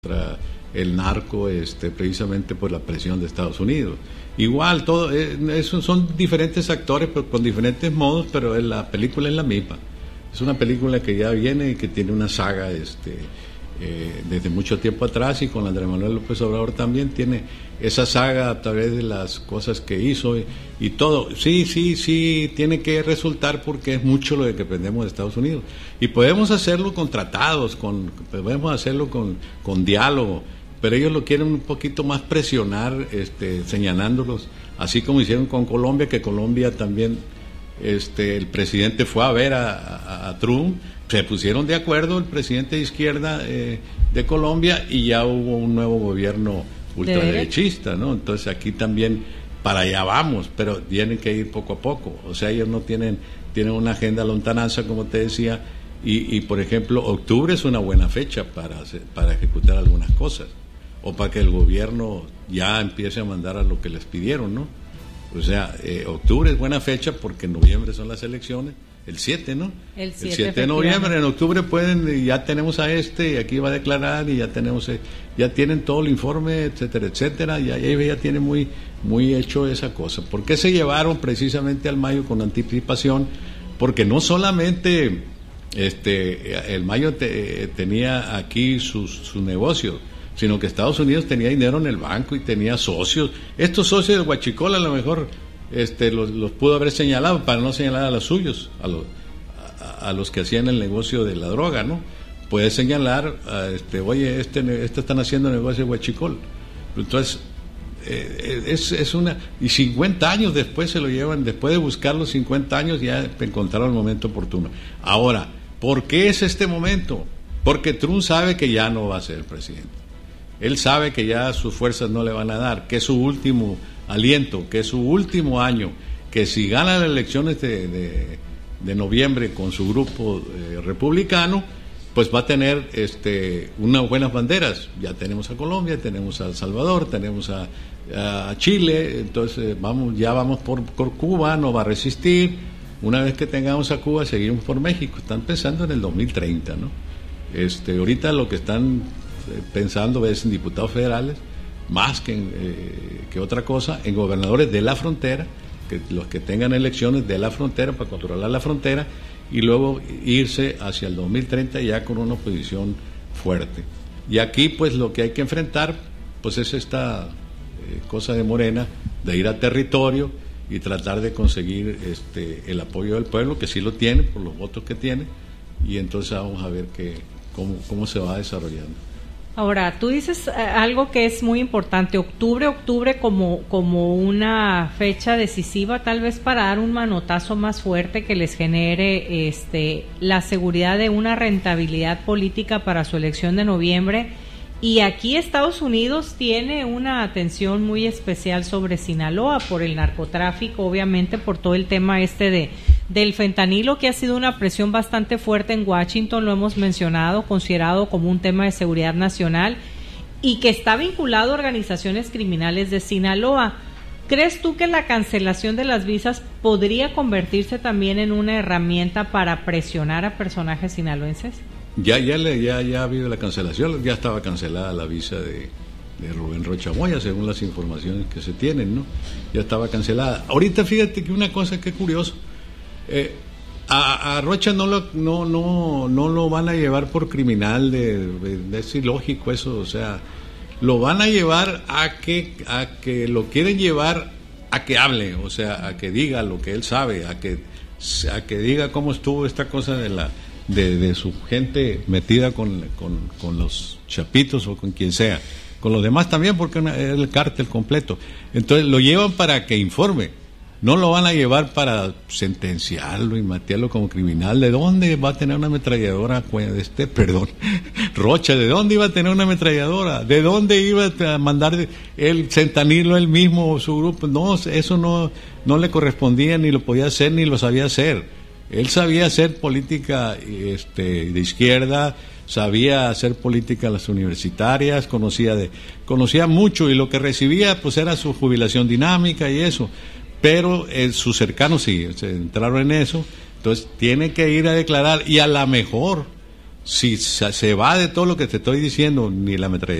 contra el narco, precisamente por la presión de Estados Unidos. Igual, todo eso son diferentes actores pero con diferentes modos, pero la película es la misma. Es una película que ya viene y que tiene una saga desde mucho tiempo atrás, y con Andrés Manuel López Obrador también tiene esa saga a través de las cosas que hizo y todo. Sí, tiene que resultar, porque es mucho lo de que aprendemos de Estados Unidos. Y podemos hacerlo con tratados, podemos hacerlo con diálogo, pero ellos lo quieren un poquito más presionar, señalándolos, así como hicieron con Colombia, que Colombia también, el presidente fue a ver a Trump, se pusieron de acuerdo el presidente de izquierda de Colombia, y ya hubo un nuevo gobierno ultraderechista, ¿no? Entonces aquí también para allá vamos, pero tienen que ir poco a poco. O sea, ellos no tienen una agenda a lontananza, como te decía, y por ejemplo, octubre es una buena fecha para ejecutar algunas cosas, o para que el gobierno ya empiece a mandar a lo que les pidieron, ¿no? O sea, octubre es buena fecha porque en noviembre son las elecciones, el 7, ¿no? El 7 de noviembre, en octubre ya tenemos a y aquí va a declarar, y ya tienen todo el informe, etcétera, y ya tiene muy hecho esa cosa. ¿Por qué se llevaron precisamente al Mayo con anticipación? Porque no solamente el Mayo tenía aquí sus negocios, sino que Estados Unidos tenía dinero en el banco y tenía socios. Estos socios de Huachicol a lo mejor los pudo haber señalado, para no señalar a los suyos, a los que hacían el negocio de la droga, ¿no? Puede señalar, oye, están haciendo negocio de Huachicol. Entonces, y 50 años después se lo llevan, después de buscarlo 50 años ya encontraron el momento oportuno. Ahora, ¿por qué es este momento? Porque Trump sabe que ya no va a ser el presidente. Él sabe que ya sus fuerzas no le van a dar, que es su último aliento, que es su último año, que si gana las elecciones de noviembre con su grupo republicano, pues va a tener unas buenas banderas. Ya tenemos a Colombia, tenemos a El Salvador, tenemos a Chile, entonces ya vamos por Cuba, no va a resistir. Una vez que tengamos a Cuba, seguimos por México. Están pensando en el 2030, ¿no? Ahorita lo que están pensando es en diputados federales, más que otra cosa, en gobernadores de la frontera, que los que tengan elecciones de la frontera para controlar la frontera, y luego irse hacia el 2030 ya con una oposición fuerte. Y aquí pues lo que hay que enfrentar pues es esta cosa de Morena, de ir a territorio y tratar de conseguir el apoyo del pueblo, que sí lo tiene por los votos que tiene, y entonces vamos a ver cómo se va desarrollando. Ahora, tú dices algo que es muy importante, octubre como una fecha decisiva, tal vez para dar un manotazo más fuerte que les genere la seguridad de una rentabilidad política para su elección de noviembre. Y aquí Estados Unidos tiene una atención muy especial sobre Sinaloa por el narcotráfico, obviamente por todo el tema del fentanilo, que ha sido una presión bastante fuerte en Washington, lo hemos mencionado, considerado como un tema de seguridad nacional, y que está vinculado a organizaciones criminales de Sinaloa. ¿Crees tú que la cancelación de las visas podría convertirse también en una herramienta para presionar a personajes sinaloenses? Ya ha habido la cancelación, ya estaba cancelada la visa de Rubén Rocha Moya, según las informaciones que se tienen, ¿no? Ya estaba cancelada. Ahorita fíjate que una cosa que es curioso, a Rocha no lo van a llevar por criminal, es ilógico eso, o sea, lo van a llevar a que lo quieren llevar a que hable, o sea, a que diga lo que él sabe, a que diga cómo estuvo esta cosa de su gente metida con los chapitos o con quien sea, con los demás también, porque es el cártel completo. Entonces lo llevan para que informe, no lo van a llevar para sentenciarlo y matearlo como criminal. ¿De dónde va a tener una ametralladora? Rocha, ¿de dónde iba a tener una ametralladora? ¿De dónde iba a mandar el fentanilo él mismo o su grupo? No, eso no le correspondía, ni lo podía hacer, ni lo sabía hacer. Él sabía hacer política de izquierda, sabía hacer política en las universitarias, conocía mucho, y lo que recibía pues era su jubilación dinámica y eso. Pero sus cercanos sí se entraron en eso, entonces tiene que ir a declarar, y a lo mejor Si se va de todo lo que te estoy diciendo, ni la